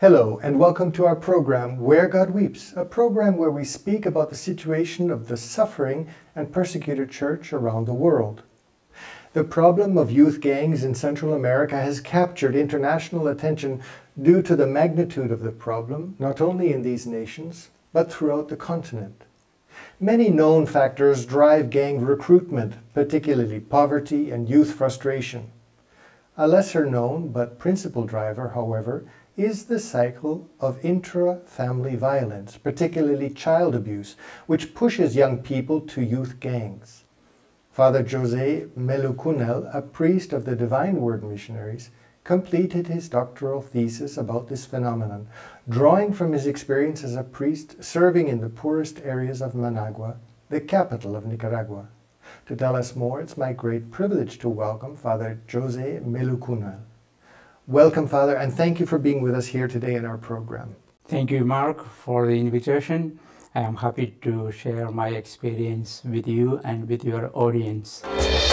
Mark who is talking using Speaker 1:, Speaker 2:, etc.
Speaker 1: Hello and welcome to our program Where God Weeps, a program where we speak about the situation of the suffering and persecuted church around the world. The problem of youth gangs in Central America has captured international attention due to the magnitude of the problem, not only in these nations, but throughout the continent. Many known factors drive gang recruitment, particularly poverty and youth frustration. A lesser known but principal driver, however, is the cycle of intra-family violence, particularly child abuse, which pushes young people to youth gangs. Father José Melucunel, a priest of the Divine Word Missionaries, completed his doctoral thesis about this phenomenon, drawing from his experience as a priest serving in the poorest areas of Managua, the capital of Nicaragua. To tell us more, it's my great privilege to welcome Father José Melucunel. Welcome, Father, and thank you for being with us here today in our program.
Speaker 2: Thank you, Mark, for the invitation. I am happy to share my experience with you and with your audience.